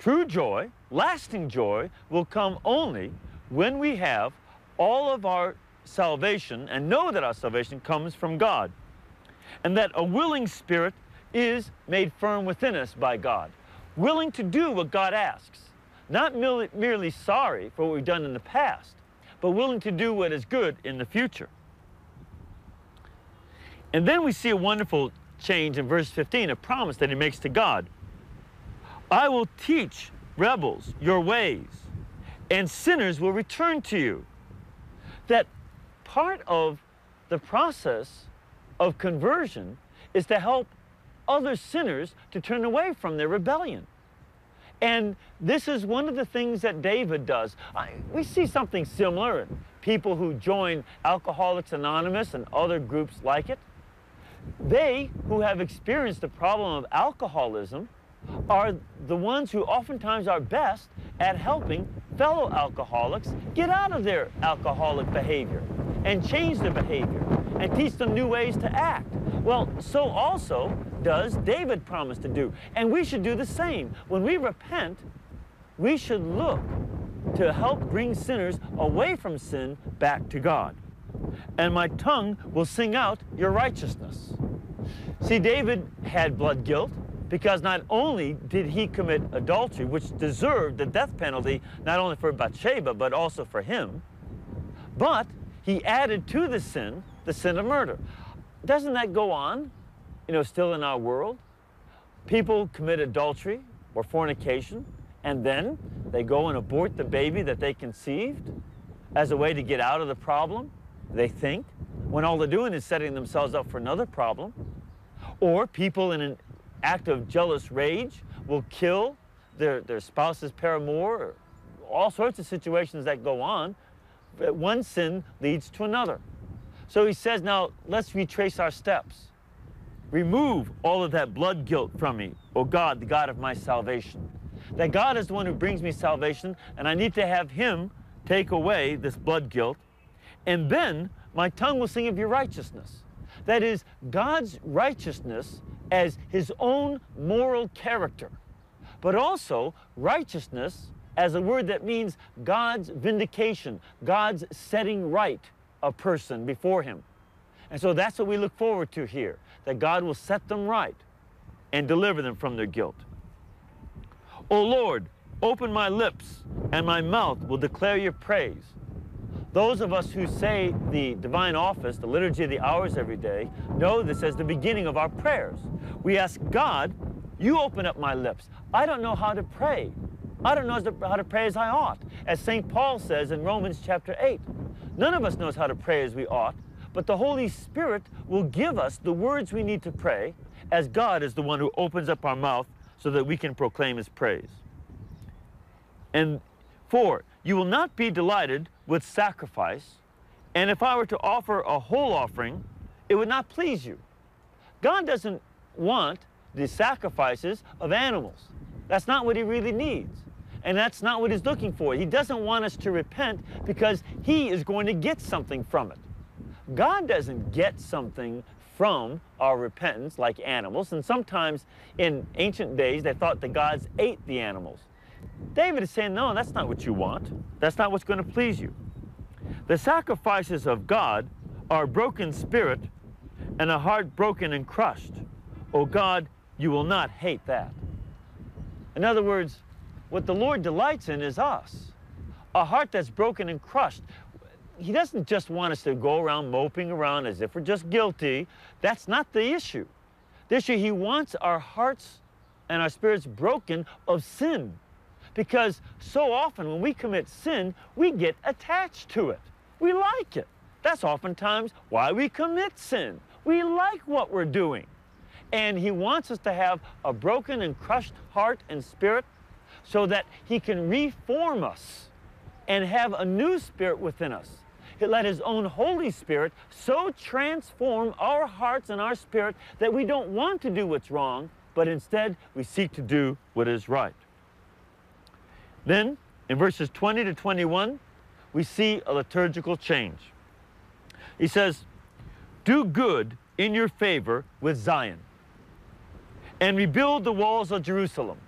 true joy, lasting joy, will come only when we have all of our salvation and know that our salvation comes from God, and that a willing spirit is made firm within us by God, willing to do what God asks, not merely sorry for what we've done in the past, but willing to do what is good in the future. And then we see a wonderful change in verse 15, a promise that he makes to God. I will teach rebels your ways, and sinners will return to you. That part of the process of conversion is to help other sinners to turn away from their rebellion. And this is one of the things that David does. We see something similar in people who join Alcoholics Anonymous and other groups like it. They who have experienced the problem of alcoholism are the ones who oftentimes are best at helping fellow alcoholics get out of their alcoholic behavior and change their behavior and teach them new ways to act. Well, so also does David promise to do. And we should do the same. When we repent, we should look to help bring sinners away from sin back to God. And my tongue will sing out your righteousness. See, David had blood guilt because not only did he commit adultery, which deserved the death penalty, not only for Bathsheba, but also for him, but he added to the sin of murder. Doesn't that go on, still in our world? People commit adultery or fornication, and then they go and abort the baby that they conceived as a way to get out of the problem, they think, when all they're doing is setting themselves up for another problem. Or people in an act of jealous rage will kill their spouse's paramour, or all sorts of situations that go on. One sin leads to another. So he says, now let's retrace our steps. Remove all of that blood guilt from me, O God, the God of my salvation. That God is the one who brings me salvation, and I need to have him take away this blood guilt. And then my tongue will sing of your righteousness. That is, God's righteousness as his own moral character, but also righteousness as a word that means God's vindication, God's setting right a person before him. And so that's what we look forward to here, that God will set them right and deliver them from their guilt. O Lord, open my lips, and my mouth will declare your praise. Those of us who say the divine office, the liturgy of the hours every day, know this as the beginning of our prayers. We ask God, you open up my lips. I don't know how to pray. I don't know how to pray as I ought. As St. Paul says in Romans chapter 8, none of us knows how to pray as we ought, but the Holy Spirit will give us the words we need to pray, as God is the one who opens up our mouth so that we can proclaim his praise. And 4, you will not be delighted with sacrifice, and if I were to offer a whole offering, it would not please you. God doesn't want the sacrifices of animals. That's not what he really needs. And that's not what he's looking for. He doesn't want us to repent because he is going to get something from it. God doesn't get something from our repentance like animals, and sometimes in ancient days they thought the gods ate the animals. David is saying, no, that's not what you want. That's not what's going to please you. The sacrifices of God are a broken spirit and a heart broken and crushed. Oh God, you will not hate that. In other words, what the Lord delights in is us, a heart that's broken and crushed. He doesn't just want us to go around moping around as if we're just guilty. That's not the issue. The issue, he wants our hearts and our spirits broken of sin. Because so often when we commit sin, we get attached to it. We like it. That's oftentimes why we commit sin. We like what we're doing. And he wants us to have a broken and crushed heart and spirit so that he can reform us and have a new spirit within us. He'll let his own Holy Spirit so transform our hearts and our spirit that we don't want to do what's wrong, but instead we seek to do what is right. Then, in verses 20 to 21, we see a liturgical change. He says, do good in your favor with Zion, and rebuild the walls of Jerusalem.